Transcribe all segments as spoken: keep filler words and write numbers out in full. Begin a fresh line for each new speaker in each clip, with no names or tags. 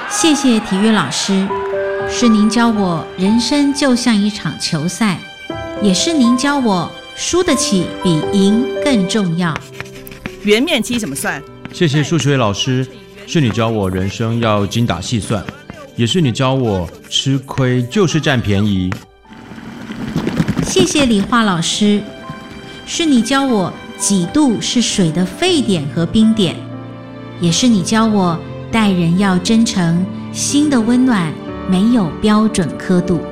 谢谢体育老师，是您教我人生就像一场球赛，也是您教我输得起比赢更重要。
圆面积怎么算？
谢谢数学老师，是你教我人生要精打细算，也是你教我吃亏就是占便宜。
谢谢理化老师，是你教我几度是水的沸点和冰点，也是你教我待人要真诚，心的温暖没有标准刻度。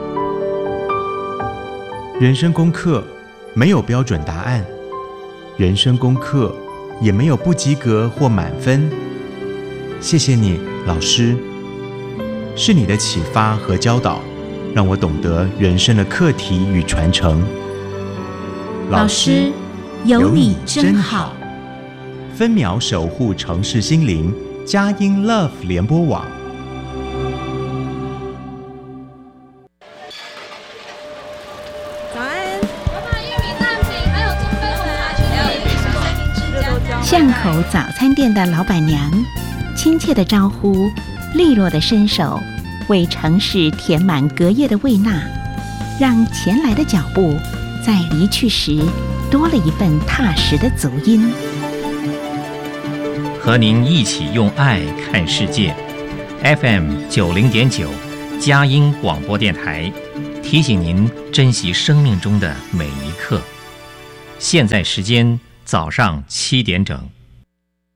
人生功课没有标准答案，人生功课也没有不及格或满分。谢谢你，老师，是你的启发和教导，让我懂得人生的课题与传承。
老师，有你真好。
分秒守护城市心灵，佳音 Love 联播网。
早安。
巷口早餐店的老板娘，亲切的招呼，利落的伸手，为城市填满隔夜的胃纳，让前来的脚步在离去时多了一份踏实的足音。
和您一起用爱看世界 ，F M 九零点九，佳音广播电台，提醒您珍惜生命中的每一刻。现在时间早上七点整。